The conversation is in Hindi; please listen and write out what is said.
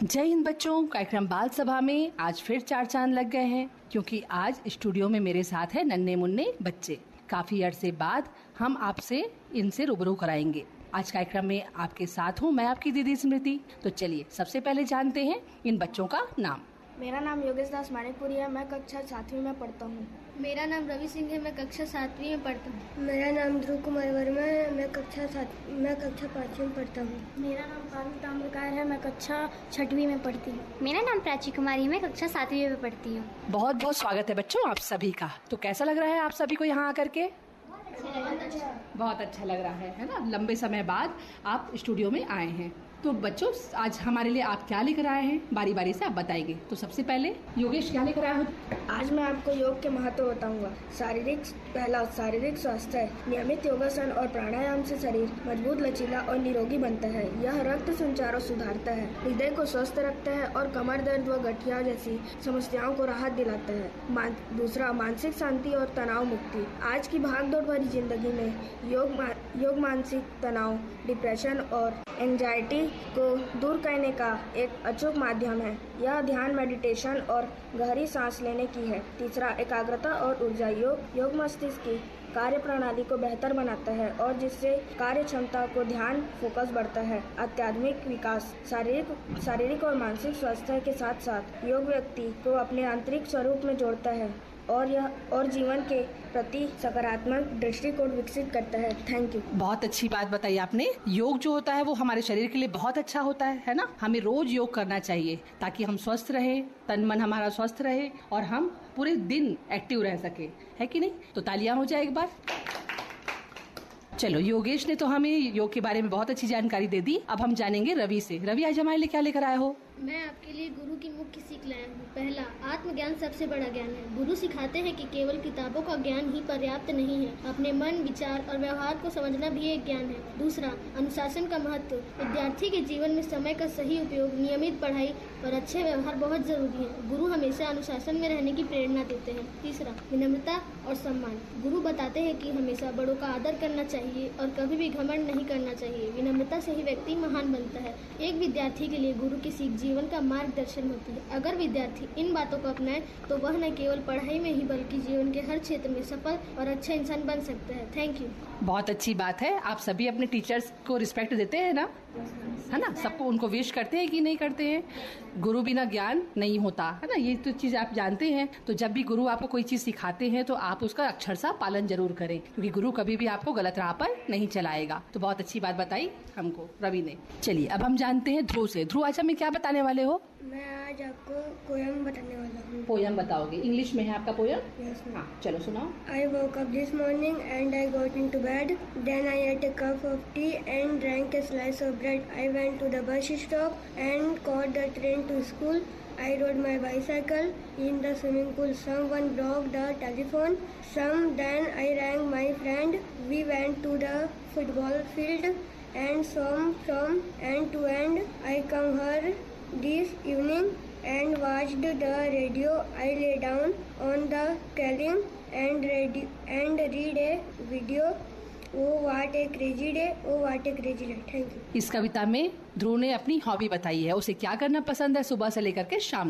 जय हिंद बच्चों, कार्यक्रम बाल सभा में आज फिर 4 चांद लग गए हैं, क्योंकि आज स्टूडियो में मेरे साथ है नन्हे मुन्ने बच्चे। काफी अरसे बाद हम आपसे इनसे रूबरू कराएंगे। आज कार्यक्रम में आपके साथ हूँ मैं, आपकी दीदी स्मृति। तो चलिए सबसे पहले जानते हैं इन बच्चों का नाम। मेरा नाम योगेश दास माणिकपुरी है, मैं कक्षा 7वीं में पढ़ता हूँ। मेरा नाम रवि सिंह है, मैं कक्षा 7वीं में पढ़ता हूँ। मेरा नाम ध्रुव कुमार वर्मा है, मैं कक्षा 5वीं में पढ़ता हूँ। मेरा नाम पारुल ताम्रकार है, मैं कक्षा 6वीं में पढ़ती हूँ। मेरा नाम प्राची कुमारी है, मैं कक्षा 7वीं में पढ़ती हूँ। बहुत बहुत स्वागत है बच्चों आप सभी का। तो कैसा लग रहा है आप सभी को यहाँ आकर के? बहुत अच्छा लग रहा है ना। लंबे समय बाद आप स्टूडियो में आए हैं। तो बच्चों आज हमारे लिए आप क्या लेकर आए हैं, बारी बारी से आप बताएंगे। तो सबसे पहले योगेश क्या लेकर आया हो? आज मैं आपको योग के महत्व बताऊंगा। पहला शारीरिक स्वास्थ्य है। नियमित योगासन और प्राणायाम से शरीर मजबूत, लचीला और निरोगी बनता है। यह रक्त संचार सुधारता है, हृदय को स्वस्थ रखता है और कमर दर्द व गठिया जैसी समस्याओं को राहत दिलाता है। दूसरा मानसिक शांति और तनाव मुक्ति। आज की भागदौड़ भरी जिंदगी में योग मानसिक तनाव, डिप्रेशन और एंजाइटी को दूर करने का एक अचूक माध्यम है। यह ध्यान, मेडिटेशन और गहरी सांस लेने की है। तीसरा एकाग्रता और ऊर्जा। योग मस्तिष्क की कार्य प्रणाली को बेहतर बनाता है और जिससे कार्य क्षमता को ध्यान फोकस बढ़ता है। आध्यात्मिक विकास। शारीरिक और मानसिक स्वास्थ्य के साथ साथ योग व्यक्ति को अपने आंतरिक स्वरूप में जोड़ता है और जीवन के प्रति सकारात्मक दृष्टिकोण विकसित करता है। Thank you. बहुत अच्छी बात बताई आपने। योग जो होता है वो हमारे शरीर के लिए बहुत अच्छा होता है ना। हमें रोज योग करना चाहिए ताकि हम स्वस्थ रहे, तन मन हमारा स्वस्थ रहे और हम पूरे दिन एक्टिव रह सके, है कि नहीं? तो तालियां हो जाए एक बार। चलो, योगेश ने तो हमें योग के बारे में बहुत अच्छी जानकारी दे दी। अब हम जानेंगे रवि से। रवि, आज हमारे लिए क्या लेकर आए हो? मैं आपके लिए गुरु की मुख्य सीख लाया हूँ। पहला, आत्मज्ञान सबसे बड़ा ज्ञान है। गुरु सिखाते हैं कि केवल किताबों का ज्ञान ही पर्याप्त नहीं है, अपने मन, विचार और व्यवहार को समझना भी एक ज्ञान है। दूसरा, अनुशासन का महत्व। विद्यार्थी के जीवन में समय का सही उपयोग, नियमित पढ़ाई और अच्छे व्यवहार बहुत जरूरी है। गुरु हमेशा अनुशासन में रहने की प्रेरणा देते हैं। तीसरा, विनम्रता और सम्मान। गुरु बताते हैं कि हमेशा बड़ों का आदर करना चाहिए और कभी भी घमंड नहीं करना चाहिए। विनम्रता से ही व्यक्ति महान बनता है। एक विद्यार्थी के लिए गुरु की सीख जीवन का मार्गदर्शन होती है। अगर विद्यार्थी इन बातों को अपनाए तो वह न केवल पढ़ाई में ही बल्कि जीवन के हर क्षेत्र में सफल और अच्छा इंसान बन सकता है। Thank you. बहुत अच्छी बात है। आप सभी अपने टीचर्स को रिस्पेक्ट देते हैं ना, है ना? सबको उनको विश करते हैं कि नहीं करते हैं? गुरु बिना ज्ञान नहीं होता, है ना? ये तो चीज आप जानते हैं। तो जब भी गुरु आपको कोई चीज सिखाते हैं तो आप उसका अक्षरशः पालन जरूर करें, क्योंकि गुरु कभी भी आपको गलत राह पर नहीं चलाएगा। तो बहुत अच्छी बात बताई हमको रवि ने। चलिए अब हम जानते हैं ध्रुव से। ध्रुव, आज हमें क्या बताने वाले हो? मैं आज आपको पोयम बताने वाला हूँ। पोयम बताओगे? इंग्लिश में है आपका पोयम? यस। हाँ, चलो सुनाओ। I woke up this morning and I got into bed. Then I ate a cup of tea and drank a slice of bread. I went to the bus stop and caught the train to school. I rode my bicycle in the swimming pool. Someone broke the telephone. Then I rang my friend. We went to the football field and from end to end. I come here this evening and watched the radio. I lay down on the couch and read a video. Oh what a crazy day! Oh what a crazy day! Thank you. इस कविता में ध्रुव ने अपनी हॉबी बताई है। उसे क्या करना पसंद है सुबह से लेकर के शाम